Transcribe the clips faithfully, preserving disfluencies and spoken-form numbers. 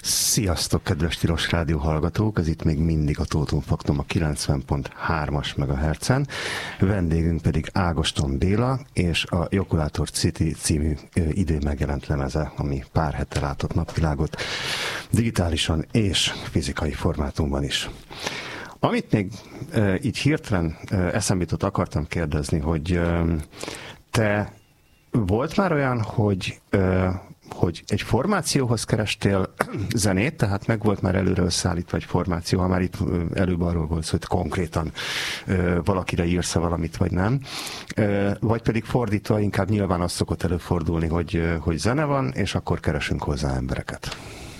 Sziasztok, kedves Tilos Rádió hallgatók! Ez itt még mindig a Tótum Faktum a kilencven pont hármas megahertzen. Vendégünk pedig Ágoston Béla és a Jokulator City című idén megjelent lemeze, ami pár hete látott napvilágot digitálisan és fizikai formátumban is. Amit még e, így hirtelen e, eszembe jutott, akartam kérdezni, hogy e, te volt már olyan, hogy e, hogy egy formációhoz kerestél zenét, tehát meg volt már előre összeállítva egy formáció, ha már itt előbb arról volt szó, hogy konkrétan ö, valakire írsz valamit, vagy nem. Ö, vagy pedig fordítva, inkább nyilván az szokott előfordulni, hogy, hogy zene van, és akkor keresünk hozzá embereket.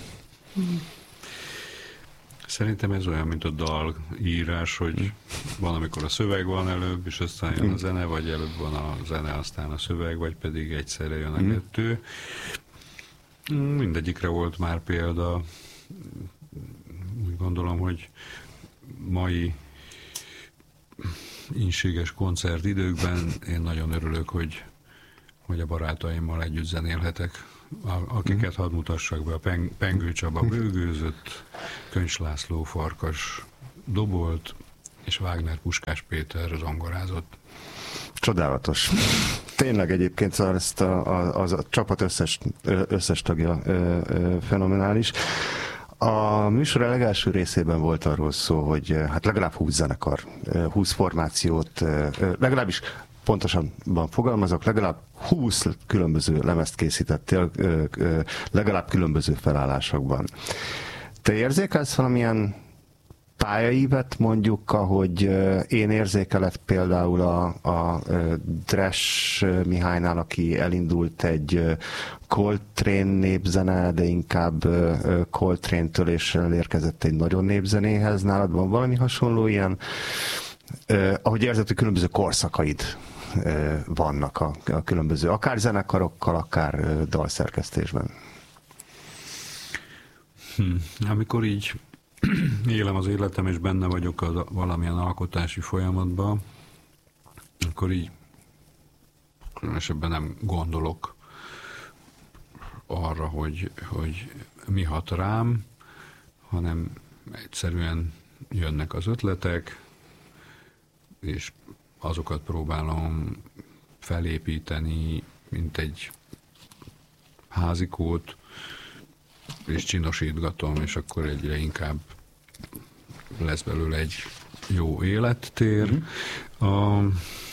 Szerintem ez olyan, mint a dalírás, hogy van, amikor a szöveg van előbb, és aztán jön a zene, vagy előbb van a zene, aztán a szöveg, vagy pedig egyszerre jön a kettő. Mindegyikre volt már példa. Úgy gondolom, hogy mai ínséges koncertidőkben én nagyon örülök, hogy, hogy a barátaimmal együtt zenélhetek. Akiket hadd mutassak be, a Peng, Pengő Csaba bőgőzött, Köncs László Farkas dobolt, és Wagner Puskás Péter zongorázott. Csodálatos. Tényleg egyébként ezt a, a, az a csapat összes, összes tagja ö, ö, fenomenális. A műsor legelső részében volt arról szó, hogy hát legalább húsz zenekar, húsz formációt, legalábbis pontosabban fogalmazok, legalább húsz különböző lemezt készítettél, legalább különböző felállásokban. Te érzékelsz valamilyen pályaívet, mondjuk, ahogy én érzékelek például a, a Dresch Mihálynál, aki elindult egy Coltrane népzene, de inkább Coltrane-től és elérkezett egy nagyon népzenéhez. Nálad van valami hasonló ilyen? Ahogy érzed, hogy különböző korszakaid vannak a, a különböző, akár zenekarokkal, akár dalszerkesztésben. Hm. Amikor így élem az életem, és benne vagyok a valamilyen alkotási folyamatban, akkor így különösebben nem gondolok arra, hogy, hogy mi hat rám, hanem egyszerűen jönnek az ötletek, és azokat próbálom felépíteni, mint egy házikót, és csinosítgatom, és akkor egyre inkább lesz belőle egy jó élettér. Mm-hmm. A,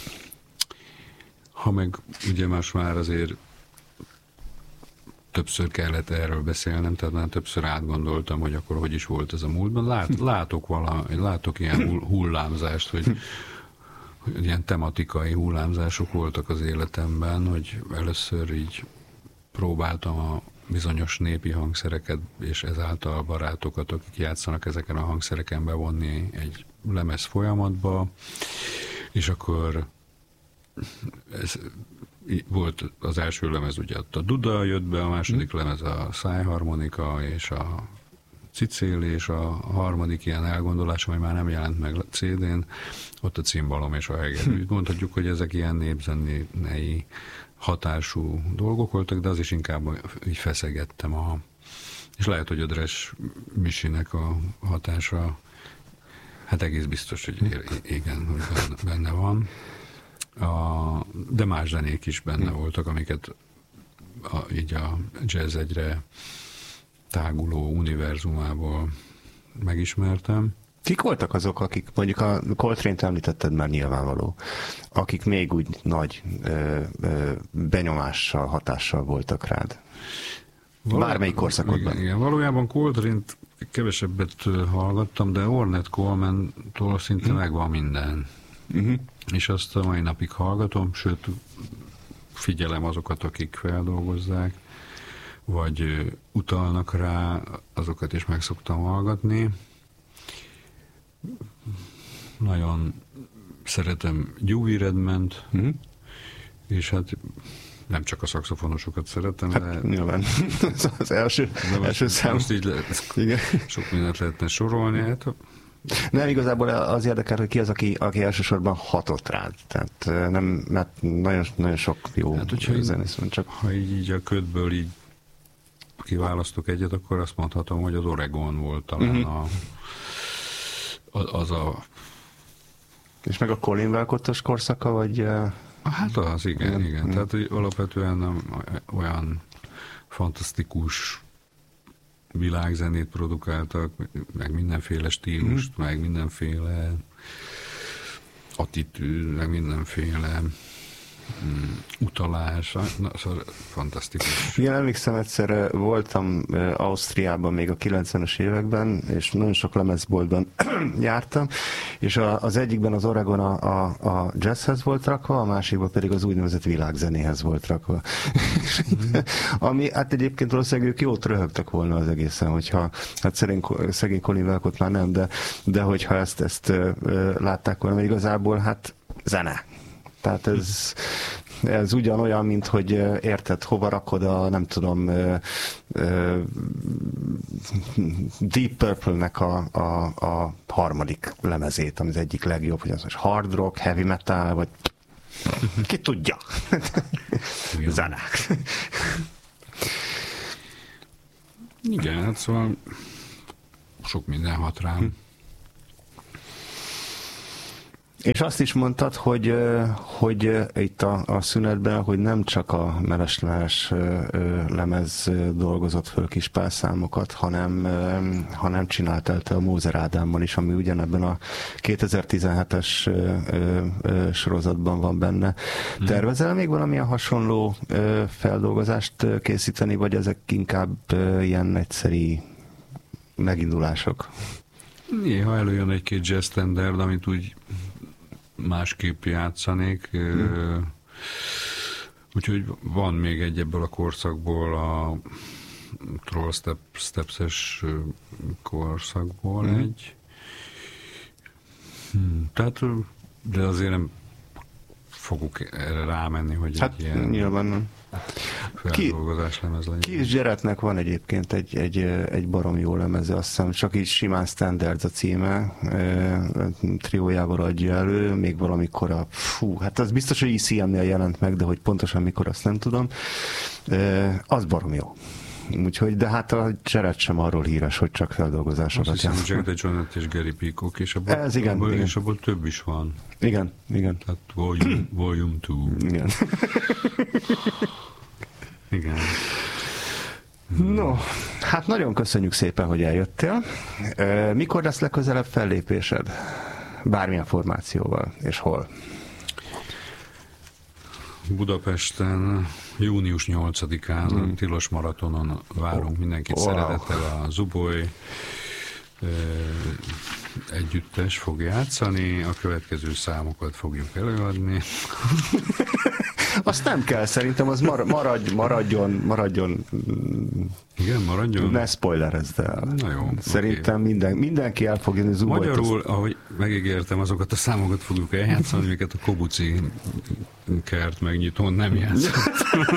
ha meg ugye most már azért többször kellett erről beszélnem, tehát már többször átgondoltam, hogy akkor hogy is volt ez a múltban. Lát, látok, vala, látok ilyen hullámzást, hogy, hogy ilyen tematikai hullámzások voltak az életemben, hogy először így próbáltam a bizonyos népi hangszereket, és ezáltal barátokat, akik játszanak ezeken a hangszereken bevonni egy lemez folyamatba, és akkor ez volt az első lemez, ugye a duda jött be, a második mm. lemez a szájharmonika és a cicélés, a harmadik ilyen elgondolás, ami már nem jelent meg cé dén, ott a cimbalom és a hegerű. Mondhatjuk, hogy ezek ilyen népzenei hatású dolgok voltak, de az is inkább így feszegettem a... És lehet, hogy a Dresch Misinek a hatása, hát egész biztos, hogy igen, hogy benne van. A, de más zenék is benne voltak, amiket a, így a jazz egyre táguló univerzumából megismertem. Kik voltak azok, akik, mondjuk a Coltrane-t említetted már nyilvánvaló, akik még úgy nagy ö, ö, benyomással, hatással voltak rád? Való, bármelyik korszakodban. Igen, igen, valójában Coltrane-t kevesebbet hallgattam, de Ornette Coleman-tól szinte mm. megvan minden. Mm-hmm. És azt a mai napig hallgatom, sőt figyelem azokat, akik feldolgozzák, vagy utalnak rá, azokat is meg szoktam hallgatni. Nagyon szeretem Dewey Redmant, mm-hmm. és hát nem csak a szaxofonosokat szeretem, hát, de... nyilván. Az első, első szám. Most így lehet, igen. Sok mindent lehetne sorolni. Hát... Nem, igazából az érdekel, hogy ki az, aki, aki elsősorban hatott rád. Tehát nem, mert nagyon, nagyon sok jó hát, zenész van. Csak... Ha így, így a ködből így kiválasztok egyet, akkor azt mondhatom, hogy az Oregon volt talán uh-huh. a, az a... És meg a Colin Walcottos korszaka, vagy... Hát az, igen, igen. igen. Tehát hogy alapvetően nem olyan fantasztikus világzenét produkáltak, meg mindenféle stílust, mm. meg mindenféle attitűd, meg mindenféle mm, utalás, na, szóval fantasztikus. Igen, emlékszem, egyszer voltam Ausztriában még a kilencvenes években, és nagyon sok lemezboltban jártam, és a, az egyikben az Oregon a, a, a jazzhez volt rakva, a másikban pedig az úgynevezett világzenéhez volt rakva. Mm. Ami, hát egyébként valószínűleg ők jót röhögtek volna az egészen, hogyha, hát szegény, szegény Colin Walcott már nem, de, de hogyha ezt, ezt látták volna, mert igazából hát zene. Tehát ez, ez ugyanolyan, mint hogy érted, hova rakod a, nem tudom, Deep Purple-nek a, a, a harmadik lemezét, ami az egyik legjobb, hogy az most hard rock, heavy metal, vagy ki tudja. Zene. Igen, hát szóval sok minden hat rám. És azt is mondtad, hogy, hogy itt a, a szünetben, hogy nem csak a Meles lemez dolgozott föl Kispál számokat, hanem, hanem csináltál te a Mózer Ádámmal is, ami ugyanebben a kétezer-tizenhetes sorozatban van benne. Hmm. Tervezel még valamilyen hasonló feldolgozást készíteni, vagy ezek inkább ilyen egyszeri megindulások? Néha előjön egy-két jazz standard, amit úgy másképp játszanék. Hmm. Úgyhogy van még egy ebből a korszakból, a Troll Step, Steps-es korszakból hmm. egy. Hmm. Tehát, de azért nem fogok erre rámenni, hogy hát, egy ilyen nyilván nem. feldolgozás lemez legyen. Kis Zseretnek van egyébként egy, egy, egy barom jó lemeze, azt hiszem, csak így simán Standards a címe, triójával adja elő, még valamikor a, fú, hát az biztos, hogy I C M-nél jelent meg, de hogy pontosan mikor, azt nem tudom. Az barom jó. Úgyhogy, de hát a Zseret sem arról híres, hogy csak feldolgozásokat jár. Azt hiszem, Jack DeJohnette és Gary Peacock, és abból, Ez igen, abból, igen. És abból több is van. Igen, igen. Tehát volume, volume two. Igen. Igen. No, hát nagyon köszönjük szépen, hogy eljöttél. Mikor lesz legközelebb fellépésed? Bármilyen formációval, és hol? Budapesten június nyolcadikán hmm. Tilos Maratonon várunk oh. mindenkit wow. szeretettel. A Zuboly együttes fog játszani, a következő számokat fogjuk előadni. Azt nem kell, szerintem az mar- maradj, maradjon, maradjon. Igen, maradjon? Ne spoilerezd el. Na jó. Szerintem okay. minden, mindenki el fog jönni Zubolyt. Magyarul, azt... ahogy megígértem, azokat a számokat fogjuk eljátszani, amiket a Kobuci kert megnyitón nem játszott.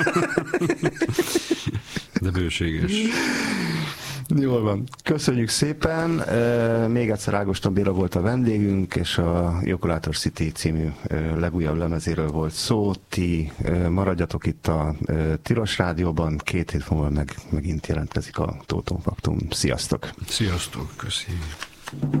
De bőséges. Jól van. Köszönjük szépen. Még egyszer Ágoston Béla volt a vendégünk, és a Jokulátor City című legújabb lemezéről volt szó. Ti maradjatok itt a Tilos Rádióban, két hét múlva meg, megint jelentkezik a Tóton Faktum. Sziasztok! Sziasztok! Köszönjük!